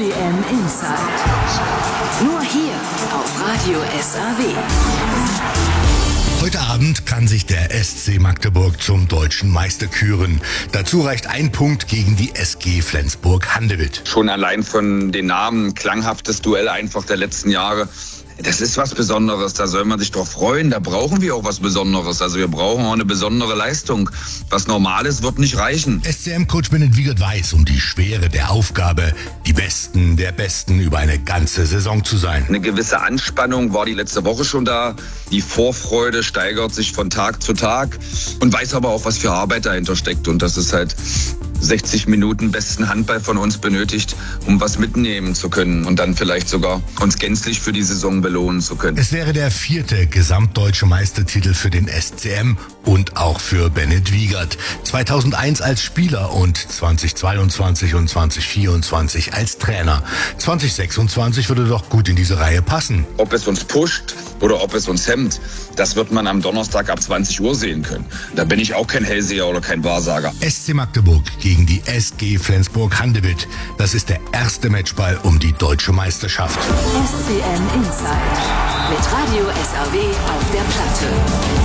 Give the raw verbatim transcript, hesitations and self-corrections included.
C M Inside. Nur hier auf Radio S A W. Heute Abend kann sich der S C Magdeburg zum deutschen Meister küren. Dazu reicht ein Punkt gegen die S G Flensburg-Handewitt. Schon allein von den Namen, klanghaftes Duell einfach der letzten Jahre. Das ist was Besonderes, da soll man sich doch freuen. Da brauchen wir auch was Besonderes. Also wir brauchen auch eine besondere Leistung. Was Normales wird nicht reichen. S C M-Coach Bennett Wiegert weiß um die Schwere der Aufgabe, die Besten der Besten über eine ganze Saison zu sein. Eine gewisse Anspannung war die letzte Woche schon da. Die Vorfreude steigert sich von Tag zu Tag und weiß aber auch, was für Arbeit dahinter steckt. Und das ist halt sechzig Minuten besten Handball von uns benötigt, um was mitnehmen zu können und dann vielleicht sogar uns gänzlich für die Saison belohnen zu können. Es wäre der vierte gesamtdeutsche Meistertitel für den S C M und auch für Bennett Wiegert. zweitausendeins als Spieler und zweitausendzweiundzwanzig und zweitausendvierundzwanzig als Trainer. zweitausendsechsundzwanzig würde doch gut in diese Reihe passen. Ob es uns pusht oder ob es uns hemmt, das wird man am Donnerstag ab zwanzig Uhr sehen können. Da bin ich auch kein Hellseher oder kein Wahrsager. S C Magdeburg gegen die S G Flensburg-Handewitt. Das ist der erste Matchball um die deutsche Meisterschaft. S C M Inside mit Radio S A W auf der Platte.